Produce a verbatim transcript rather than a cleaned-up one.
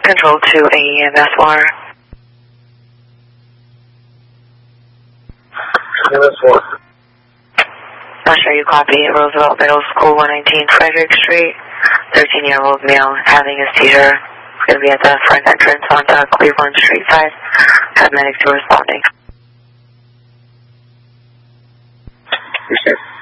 Control to A E M S R. M S four. Not sure you copy. Roosevelt Middle School, one nineteen Frederick Street. thirteen-year-old male having a seizure. Going to be at the front entrance onto Cleveland Street five. Have medics responding. Okay.